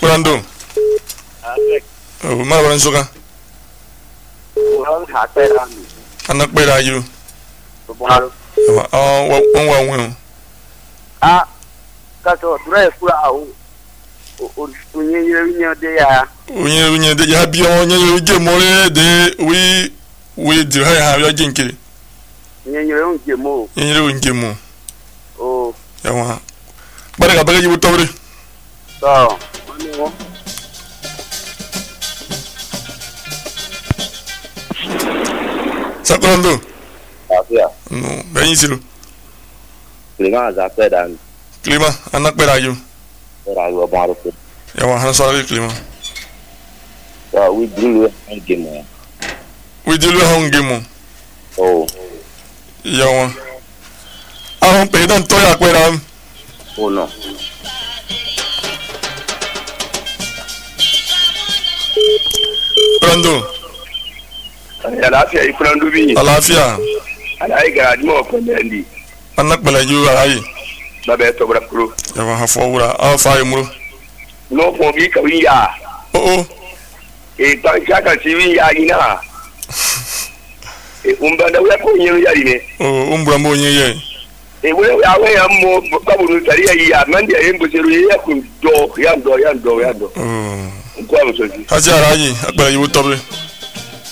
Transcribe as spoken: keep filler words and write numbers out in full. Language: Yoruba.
Brando. Oh, mana orang suka? Orang hati ram. Anak beda you. Baru. Oh, wang wang wang. Ah, kalau tu rai pula au. Punya punya dia. Punya punya dia ya biar punya je mole de we we de hai ha ya jinki. Punya yang jemu. Punya yang jemu. Oh. Ya wah. Balik apa lagi buat beri? So, mana? Siapa tu? Apa? No, berani sih lu. Kelima zakir dan. Kelima, anak berayu. Berayu baru tu. Ya wah, anak soal kelima. So, we dulu yang jemu. We dulu hong gemu. Oh. Ya wah. Ahong pedan toya kueram. Oh no. Brando. Alafia ikunandu bi. Alafia. Alai ga mo ko ndi. Anak belayu ai. Babe to bra kru. Ya wah hafo wura, a fa imuru. No ko bi ka wiya. Oh oh. E ta chaka si wiya ina. E umba da wa ko nyi ya ine. Oh, umbra mo nye ye. E we awe ya mo baburu tari ya mandi ya embo seru ya ku do ya do ya do ya do. Oh. Ko am so ji. Haji arayi, akbara yu tobre.